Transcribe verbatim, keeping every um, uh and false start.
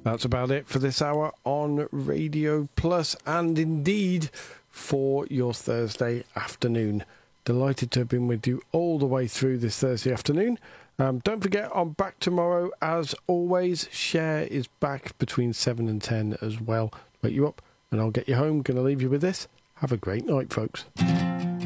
That's about it for this hour on Radio Plus, and indeed for your Thursday afternoon. Delighted to have been with you all the way through this Thursday afternoon. Um, don't forget, I'm back tomorrow as always. Cher is back between seven and ten as well. Wake you up and I'll get you home. Going to leave you with this. Have a great night, folks.